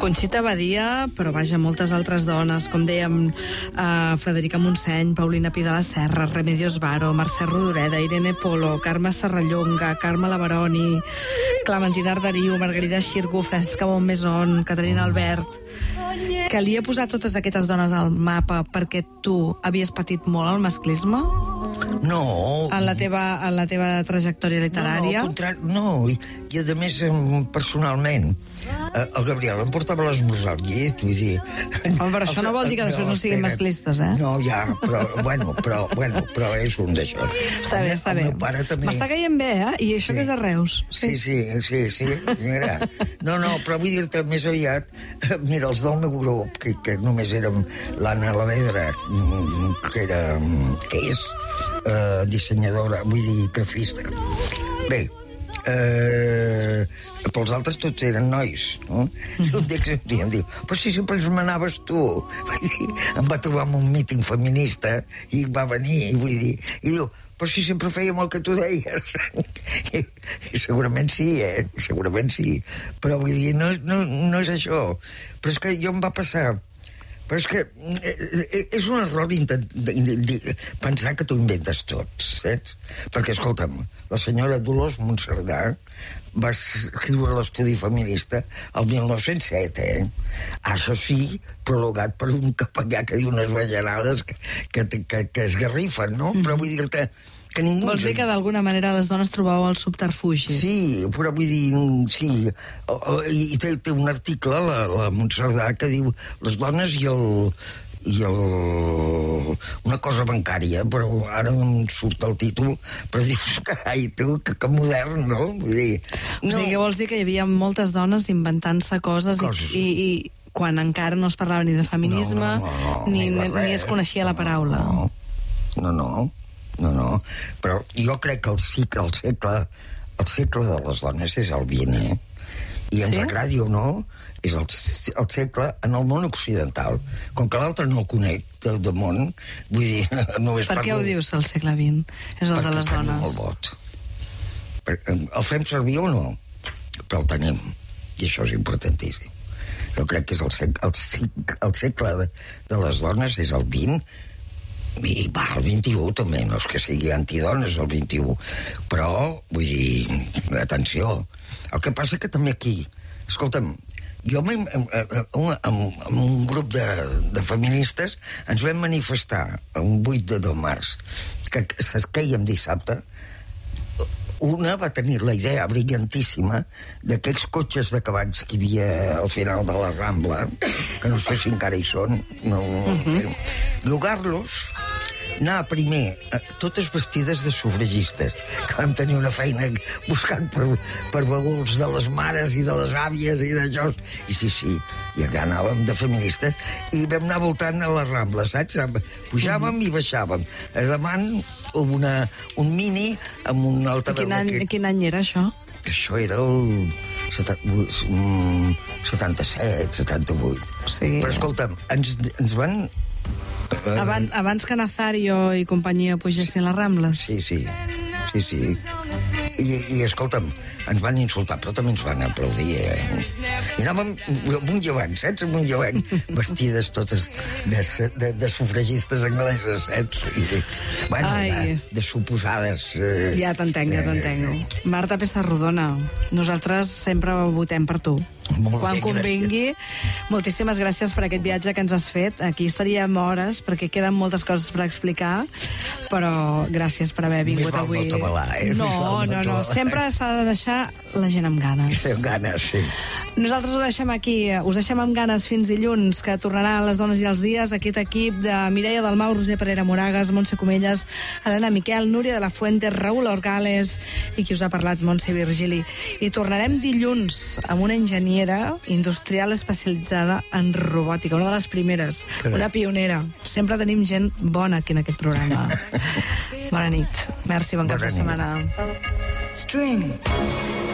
Conxita Badia, però vaja, moltes altres dones, com dèiem, Frederica Montseny, Paulina Pi de la Serra, Remedios Varo, Mercè Rodoreda, Irene Polo, Carme Serrallonga, Carme Lavaroni, Clementina Arderiu, Margarida Xirgu, Francisca Montmaison, Caterina Albert. Calia posar totes aquestes dones al mapa perquè tu havies patit molt el masclisme? No. En la teva trajectòria literària? No, al contrari, no. I a més, personalment, el Gabriel em portava a l'esmorzar al llit, vull dir... Home, però això no vol dir que després no siguin masclistes, eh? No, ja, però és un d'això. Està bé, està bé. M'està caient bé, eh? I això que és de Reus. Sí, mira. No, però vull dir-te més aviat, mira, els del meu grup, que només érem l'Anna Lavedra, que és dissenyadora, vull dir, grafista. Bé, però els altres tots eren nois, no? I un dia em diu, però si sempre ens manaves tu. Vull dir, em va trobar en un míting feminista i va venir, vull dir, i diu, però si sempre fèiem el que tu deies. I segurament sí, segurament sí. Però vull dir, no és això. Però és que jo em va passar... Però és que és un error pensar que t'ho inventes tots, saps? Perquè, escolta'm, la senyora Dolors Monserdà va escriure l'estudi feminista el 1907, Això sí, prologat per un capellà que diu unes bajanades que esgarrifen, no? Però vull dir-te que ningú... Vols dir que d'alguna manera les dones trobàveu el subterfugi? Sí, però vull dir, sí. I té un article, la Montserdà, que diu les dones i una cosa bancària, però ara no em surt el títol, però dius, carai, tu, que modern, no? Vull dir... O sigui, vols dir que hi havia moltes dones inventant-se coses. I quan encara no es parlava ni de feminisme, ni es coneixia la paraula. No, però jo crec que el segle de les dones és el XX, i ens agradi o no, és el segle en el món occidental. Com que l'altre no el conec del món, vull dir, només parlo... Per què ho dius, el segle XX? És el de les dones. Perquè tenim el vot. El fem servir o no? Però el tenim, i això és importantíssim. Jo crec que és el segle de les dones és el XX, i va, el 21 també, no és que sigui antidones el 21, però vull dir, atenció, el que passa que també aquí, escolta'm, jo amb un grup de feministes ens vam manifestar un 8 de març, que s'esquèiem dissabte. Una va tenir la idea brillantíssima d'aquells cotxes de cavalls que hi havia al final de la Rambla, que no sé si encara hi són, llogar-los, anar primer, totes vestides de sufragistes, que vam tenir una feina buscant per baguls de les mares i de les àvies i d'això, i sí, i allà anàvem de feministes, i vam anar voltant a la Rambla, saps? Pujàvem i baixàvem. A davant un mini amb un altaveu... Quin any era això? Això era el 77, 78. Sí. Però escolta'm, ens van... Abans que Nazario i companyia pugessin les Rambles? Sí. I escolta'm, ens van insultar, però també ens van aplaudir, I anàvem amunt i avall, saps? Amunt i avall, vestides totes de sufragistes angleses, saps? Bueno, de suposades... Ja t'entenc. Marta Pessarrodona, nosaltres sempre votem per tu. Quan convingui. Moltíssimes gràcies per aquest viatge que ens has fet. Aquí estaríem hores, perquè queden moltes coses per explicar, però gràcies per haver vingut avui. Més val no tabalar, No. Sempre s'ha de deixar la gent amb ganes. Amb ganes, sí. Nosaltres ho deixem aquí. Us deixem amb ganes fins dilluns, que tornaran les dones i els dies, aquest equip de Mireia Dalmau, Roser Parera Moragas, Montse Comelles, Helena Miquel, Núria de la Fuente, Raül Orgales i qui us ha parlat, Montse Virgili. I tornarem dilluns amb una enginyera industrial especialitzada en robòtica, una de les primeres, una pionera. Sempre tenim gent bona aquí en aquest programa. Bona nit. Merci, bon cap de setmana. String.